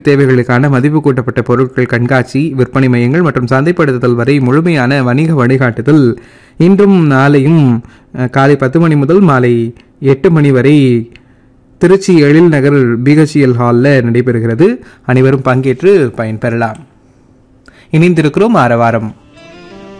தேவைகளுக்கான மதிப்பு கூட்டப்பட்ட பொருட்கள் கண்காட்சி, விற்பனை மையங்கள் மற்றும் சந்தைப்படுத்துதல் வரை முழுமையான வணிக வழிகாட்டுதல் இன்றும் நாளையும் காலை 10 மணி முதல் மாலை 8 மணி வரை திருச்சி எழில் நகர் பிஹெச்எல் ஹாலில் நடைபெறுகிறது. அனைவரும் பங்கேற்று பயன்பெறலாம். இணைந்திருக்கிறோம் ஆரவாரம்.